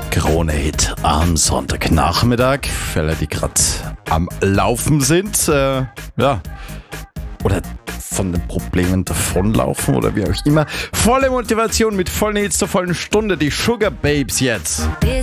Krone-Hit am Sonntagnachmittag. Für alle, die gerade am Laufen sind. Oder von den Problemen davonlaufen oder wie auch immer. Volle Motivation mit vollen Hits zur vollen Stunde. Die Sugar Babes jetzt.